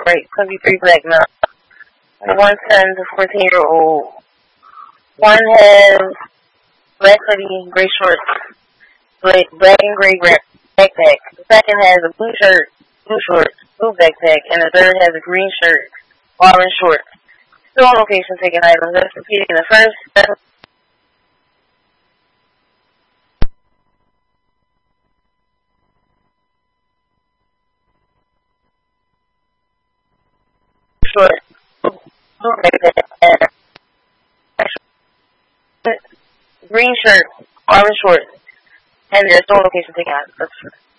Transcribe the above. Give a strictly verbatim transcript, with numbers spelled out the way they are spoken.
right? Because we three black now. The one son's a fourteen-year-old. One has black hoodie, gray shorts, black, black and gray backpack. The second has a blue shirt, blue shorts, blue backpack, and the third has a green shirt, orange shorts. Still on location taking items. That's repeating the first, second, short, blue backpack, and green shirt, orange shorts, and they're still on location taking items.